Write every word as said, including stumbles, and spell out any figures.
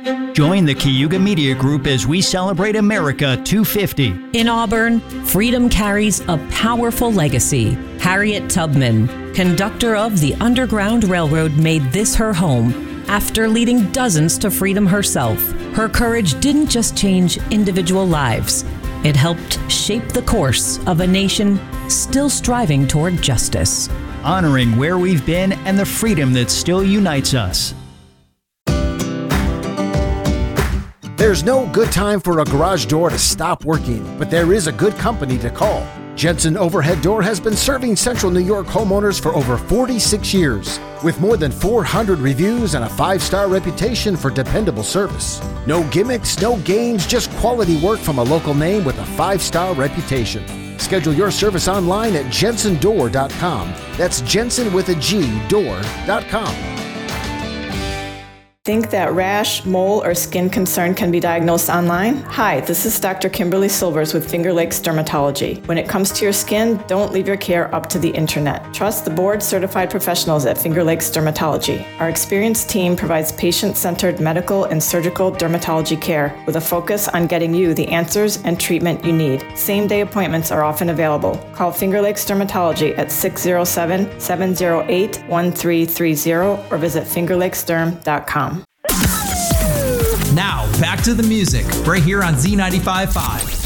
Join the Cayuga Media Group as we celebrate America two fifty. In Auburn, freedom carries a powerful legacy. Harriet Tubman, conductor of the Underground Railroad, made this her home after leading dozens to freedom herself. Her courage didn't just change individual lives. It helped shape the course of a nation still striving toward justice. Honoring where we've been and the freedom that still unites us. There's no good time for a garage door to stop working, but there is a good company to call. Jensen Overhead Door has been serving Central New York homeowners for over forty-six years, with more than four hundred reviews and a five-star reputation for dependable service. No gimmicks, no games, just quality work from a local name with a five-star reputation. Schedule your service online at jensen door dot com. That's Jensen with a G, door dot com. Think that rash, mole, or skin concern can be diagnosed online? Hi, this is Doctor Kimberly Silvers with Finger Lakes Dermatology. When it comes to your skin, don't leave your care up to the internet. Trust the board-certified professionals at Finger Lakes Dermatology. Our experienced team provides patient-centered medical and surgical dermatology care with a focus on getting you the answers and treatment you need. Same-day appointments are often available. Call Finger Lakes Dermatology at six oh seven, seven oh eight, one three three oh or visit finger lakes derm dot com. Now, back to the music, right here on Z ninety-five point five.